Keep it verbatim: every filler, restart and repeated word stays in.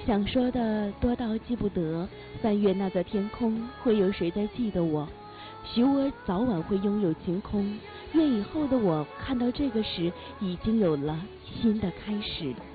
想说的多到记不得，翻越那个天空，会有谁在记得我？许我早晚会拥有晴空，愿以后的我看到这个时，已经有了新的开始。